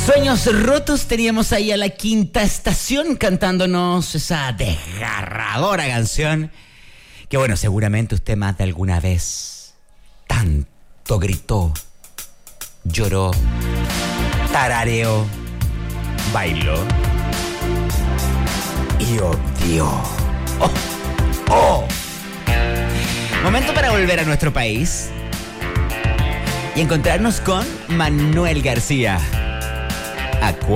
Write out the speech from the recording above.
Sueños rotos, teníamos ahí a La Quinta Estación cantándonos esa desgarradora canción que, bueno, seguramente usted más de alguna vez tanto gritó, lloró, tarareó, bailó y odió. ¡Oh! ¡Oh! Momento para volver a nuestro país y encontrarnos con Manuel García.